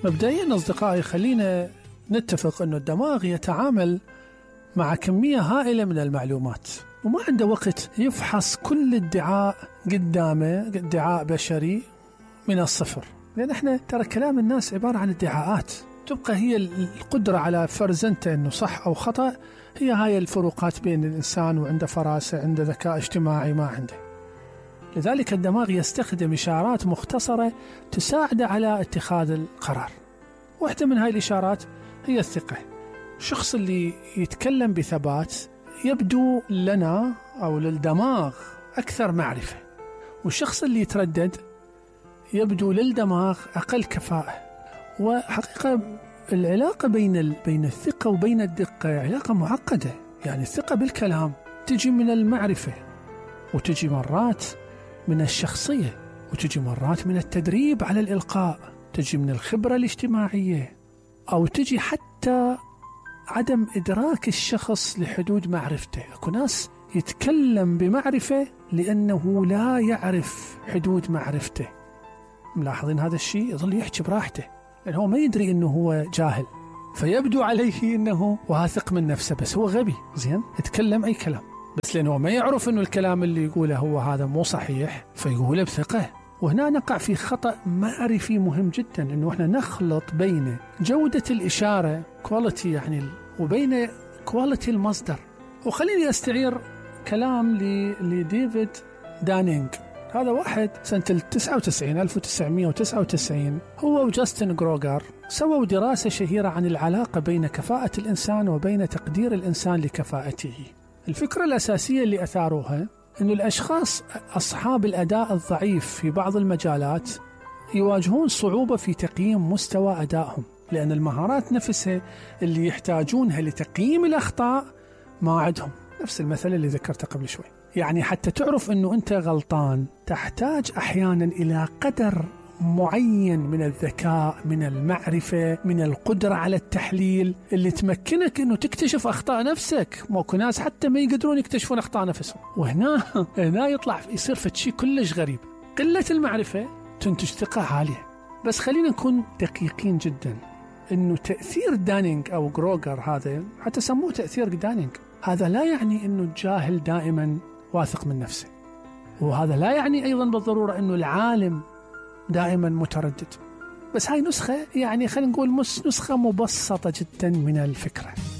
مبدئيا أصدقائي خلينا نتفق أن الدماغ يتعامل مع كمية هائلة من المعلومات وما عنده وقت يفحص كل ادعاء قدامه، ادعاء بشري من الصفر. لأن احنا ترى كلام الناس عبارة عن ادعاءات، تبقى هي القدرة على فرزنته أنه صح أو خطأ، هي هاي الفروقات بين الإنسان، وعنده فراسة، عنده ذكاء اجتماعي ما عنده. لذلك الدماغ يستخدم إشارات مختصرة تساعده على اتخاذ القرار. واحدة من هاي الإشارات هي الثقة. الشخص اللي يتكلم بثبات يبدو لنا أو للدماغ أكثر معرفة، والشخص اللي يتردد يبدو للدماغ أقل كفاءة. وحقيقة العلاقة بين الثقة وبين الدقة علاقة معقدة. يعني الثقة بالكلام تجي من المعرفة، وتجي مرات من الشخصية، وتجي مرات من التدريب على الإلقاء، تجي من الخبرة الاجتماعية، أو تجي حتى عدم إدراك الشخص لحدود معرفته. أكو ناس يتكلم بمعرفة لأنه لا يعرف حدود معرفته. ملاحظين هذا الشيء؟ يظل يحكي براحته لأنه هو ما يدري أنه هو جاهل، فيبدو عليه أنه واثق من نفسه، بس هو غبي. زين، يتكلم أي كلام بس لأنه ما يعرف أنه الكلام اللي يقوله هو هذا مو صحيح، فيقوله بثقة. وهنا نقع في خطأ معرفي مهم جدا، أنه إحنا نخلط بين جودة الإشارة quality يعني وبين quality المصدر. وخليني أستعير كلام لديفيد دانينغ. هذا واحد سنة 1999 هو وجاستن جروغر سووا دراسة شهيرة عن العلاقة بين كفاءة الإنسان وبين تقدير الإنسان لكفاءته. الفكرة الأساسية اللي أثاروها أن الأشخاص أصحاب الأداء الضعيف في بعض المجالات يواجهون صعوبة في تقييم مستوى أدائهم، لأن المهارات نفسها اللي يحتاجونها لتقييم الأخطاء ما عندهم. نفس المثل اللي ذكرته قبل شوي. يعني حتى تعرف أنه أنت غلطان تحتاج أحيانا إلى قدر معين من الذكاء، من المعرفة، من القدرة على التحليل اللي تمكنك أنه تكتشف أخطاء نفسك. موكو ناس حتى ما يقدرون يكتشفون أخطاء نفسهم. وهنا يصير فتشي كلش غريب. قلة المعرفة تنتج ثقة عالية. بس خلينا نكون دقيقين جدا، أنه تأثير دانينغ أو جروغر هذا، حتى سموه تأثير دانينغ، هذا لا يعني أنه الجاهل دائما واثق من نفسه، وهذا لا يعني أيضا بالضرورة أنه العالم دائما متردد. بس هاي نسخة، يعني خلينا نقول نسخة مبسطة جدا من الفكرة.